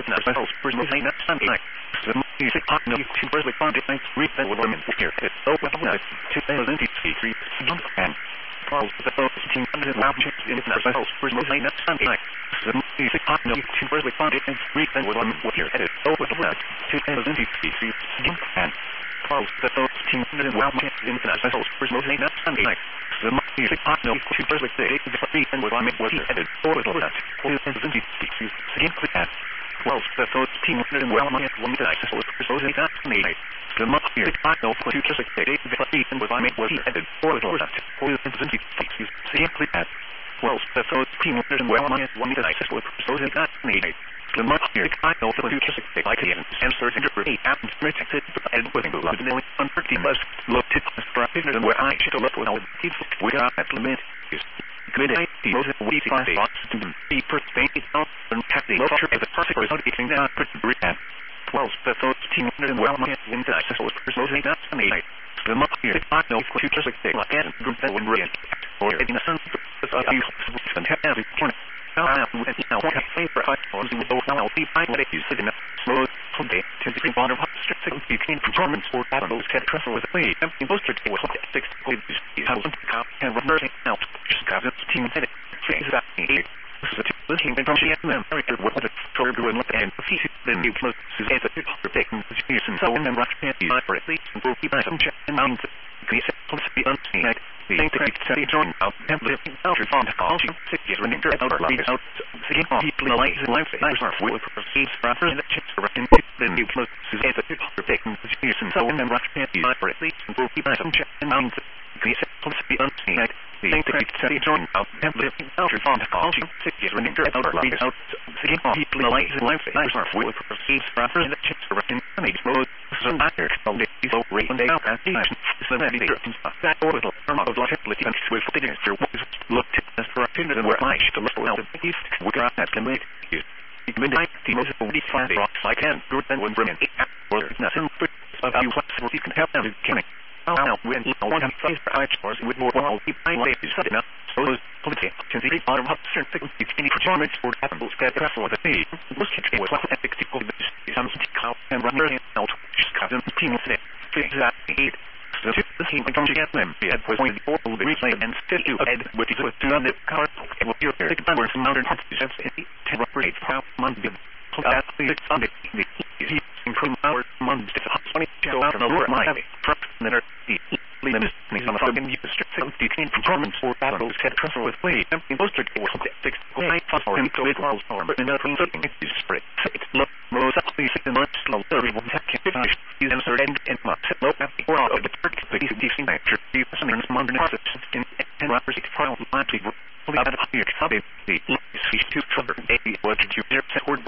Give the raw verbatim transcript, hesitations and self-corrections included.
ourselves, personally, not Sunday night. The music hot no two birds like Monday nights, read that with women here. It's open up two thousand three, jump and Paul's the first team under the lounge in ourselves, personally, not Sunday night. The music hot no two birds like Monday nights, read that with women here. It's open up two thousand three, jump and Paul's the first team under the lounge in ourselves, personally, not Sunday night. The music hot no two birds like they read that with women here. It's open up two thousand three, jump and Well, the first team in well my one that I saw was supposed to me. The month here, I know for two just like they and was I made was headed for the last for the twenty six simply at well, the first team in well my one that I saw was supposed to me. The month here, I know for two just like I can answer and repeat and rejected and with the love knowing on thirty less looked at the strategy and where I should look without people we are at limit is good idea most of we find thoughts to be perspective and happy love as a perfect result getting that put at well the first team in well my in the I was personally not me the month here I know for two just like they like and group that would react or in a sense as I use and have every point now I am with now what I say for high forms in the both now I'll be fine what you sit in a slow someday to the bottom of strict between performance or battles can trust with me and most of it was six points how some cop and reversing out just got its team headed is that me this is a listening from G M very good what the story doing look and see then you close to say that you're taking the news and so and then rush can't be for at least and will keep some check and mount please let's be unseen I think that it's a joint out and living out your phone call you sit here running out our lives out sitting on people life and life I are will proceed rather than the chips around then you close to say that you're taking the news and so and then rush can't be for at least and will keep some check and mount please let's be unseen I think that it's a joint out and living out your phone call you sit here running out our lives out sitting on people life and life I are will proceed rather than the chips around and explode so that you're so great when they out at the is the very that orbital term of longevity and with signature was looked at for a period where I should look around the east we got that can make you midnight the most forty-five rocks I can do then when bring in or nothing of you what you can help them can now when you want to face for I chores with more well keep my life is sudden enough so those policy can see bottom up certain things any performance for apples get press for the day most it was like epic people some cow and run out just got them team today exactly so the team from G M we had was point four will be replayed and still you add with the two on the car it will be here the numbers mounted parts is ten operate for month that it's on the he improve our month is twenty go out on the lower my truck that are the lean is on the fucking use some between performance for battles had transfer with play and most of it was six point five for him to it was but in that something is spread it's look most up the six months slow thirty one second finish is answered and and much low at the or of the third the decent nature the something modern process in and represent file monthly fully out of here the the is two trouble eighty what did you hear